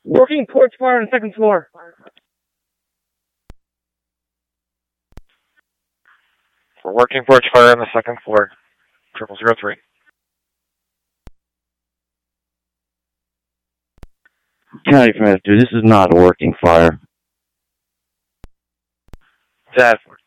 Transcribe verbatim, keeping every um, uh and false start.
Working porch fire on the second floor. For working porch fire on the second floor. Triple zero three. County Commander, this is not a working fire. That